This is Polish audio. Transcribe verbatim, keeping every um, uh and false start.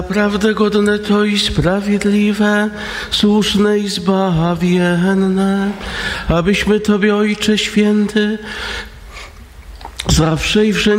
Naprawdę godne to i sprawiedliwe, słuszne i zbawienne, abyśmy Tobie, Ojcze Święty, zawsze i wszędzie